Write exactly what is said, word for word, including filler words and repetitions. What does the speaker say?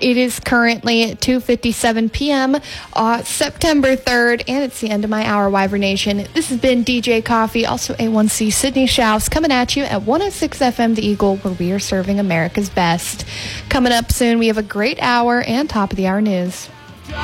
It is currently two fifty-seven p.m. Uh, September third, and it's the end of my hour, Wyvern Nation. This has been D J Coffee, also A one C Sydney Shouse, coming at you at one oh six F M The Eagle, where we are serving America's best. Coming up soon, we have a great hour and top of the hour news.